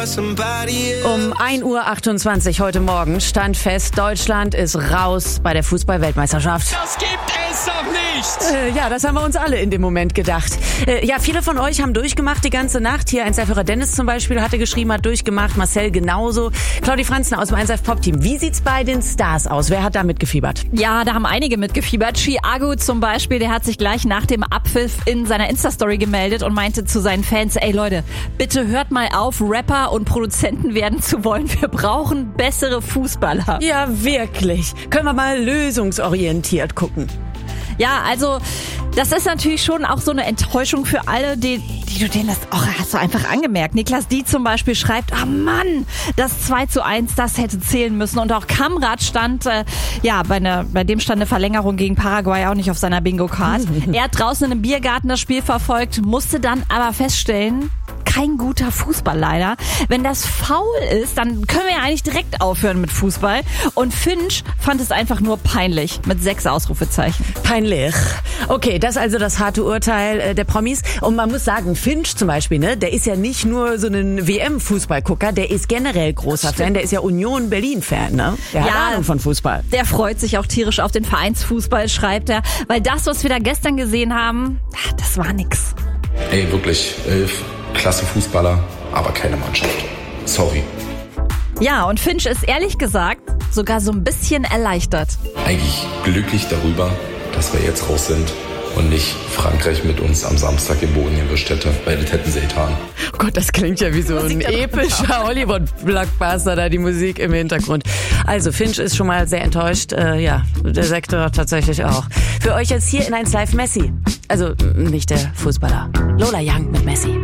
Um 1:28 Uhr heute Morgen stand fest, Deutschland ist raus bei der Fußball-Weltmeisterschaft. Das gibt es doch nicht! Ja, das haben wir uns alle in dem Moment gedacht. Ja, viele von euch haben durchgemacht die ganze Nacht. Hier 1Live-Hörer Dennis zum Beispiel hatte geschrieben, hat durchgemacht. Marcel genauso. Claudi Franzner aus dem 1Live-Pop-Team. Wie sieht's bei den Stars aus? Wer hat da mitgefiebert? Ja, da haben einige mitgefiebert. Chiago zum Beispiel, der hat sich gleich nach dem Abpfiff in seiner Insta-Story gemeldet und meinte zu seinen Fans, ey Leute, bitte hört mal auf, Rapper und Produzenten werden zu wollen. Wir brauchen bessere Fußballer. Ja, wirklich. Können wir mal lösungsorientiert gucken. Ja, also das ist natürlich schon auch so eine Enttäuschung für alle, die du denen das auch hast du einfach angemerkt. Niklas Die zum Beispiel schreibt, ah Mann, das 2:1, das hätte zählen müssen. Und auch Kamrat stand, bei dem stand eine Verlängerung gegen Paraguay auch nicht auf seiner Bingo-Card. Er hat draußen in einem Biergarten das Spiel verfolgt, musste dann aber feststellen, kein guter Fußball leider. Wenn das faul ist, dann können wir ja eigentlich direkt aufhören mit Fußball. Und Finch fand es einfach nur peinlich mit 6 Ausrufezeichen. Peinlich. Okay, das ist also das harte Urteil der Promis. Und man muss sagen, Finch zum Beispiel, ne, der ist ja nicht nur so ein WM-Fußballgucker, der ist generell großer Fan. Der ist ja Union Berlin-Fan, ne? Der hat Ahnung von Fußball. Der freut sich auch tierisch auf den Vereinsfußball, schreibt er. Weil das, was wir da gestern gesehen haben, das war nix. Ey, wirklich, 11 klasse Fußballer, aber keine Mannschaft. Sorry. Ja, und Finch ist ehrlich gesagt sogar so ein bisschen erleichtert. Eigentlich glücklich darüber, dass wir jetzt raus sind und nicht Frankreich mit uns am Samstag im Boden gewischt hätte, weil das hätten sie getan. Oh Gott, das klingt ja wie so ein epischer Hollywood-Blockbuster, da die Musik im Hintergrund. Also Finch ist schon mal sehr enttäuscht, der Sektor tatsächlich auch. Für euch jetzt hier in 1Live Messi, also nicht der Fußballer, Lola Young mit Messi.